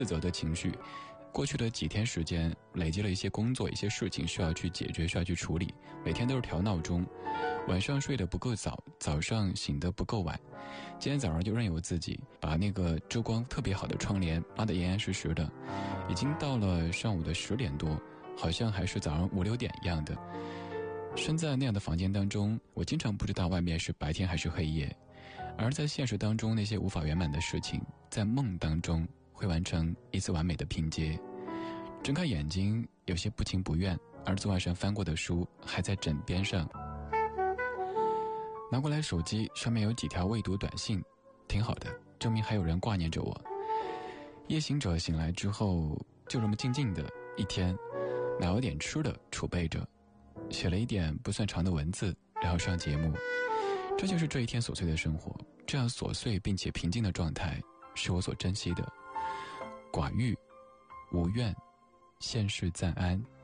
自责的情绪。过去的几天时间，累积了一些工作、一些事情需要去解决、需要去处理，每天都是调闹钟，晚上睡得不够早，早上醒得不够晚。今天早上就任由自己把那个遮光特别好的窗帘拉得严严实实的，已经到了上午的10点多，好像还是早上5、6点一样的。身在那样的房间当中，我经常不知道外面是白天还是黑夜，而在现实当中那些无法圆满的事情，在梦当中会完成一次完美的拼接。睁开眼睛，有些不情不愿，而昨晚上翻过的书还在枕边上。拿过来手机，上面有几条未读短信，挺好的，证明还有人挂念着我。夜行者醒来之后，就这么静静的一天，买了点吃的储备着，写了一点不算长的文字，然后上节目。这就是这一天琐碎的生活，这样琐碎并且平静的状态是我所珍惜的。寡欲无怨，现世暂安。